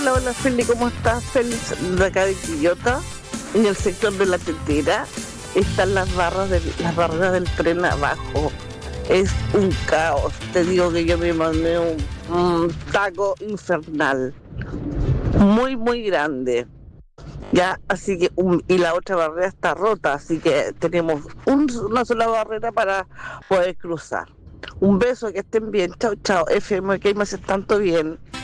Hola, hola Feli, ¿cómo estás? Félix de acá de Quillota, en el sector de la Tetera, están las barreras del tren abajo. Es un caos, te digo que yo me mandé un taco infernal, muy, muy grande. Ya, así que, y la otra barrera está rota, así que tenemos una sola barrera para poder cruzar. Un beso, que estén bien. Chao, chao. FM, que me haces tanto bien.